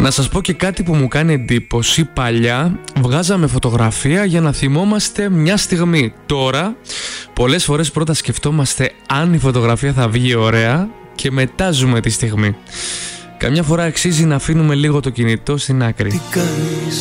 Να σας πω και κάτι που μου κάνει εντύπωση. Παλιά βγάζαμε φωτογραφία για να θυμόμαστε μια στιγμή. Τώρα πολλές φορές πρώτα σκεφτόμαστε αν η φωτογραφία θα βγει ωραία και μετά ζούμε τη στιγμή. Καμιά φορά αξίζει να αφήνουμε λίγο το κινητό στην άκρη. Τι κάνεις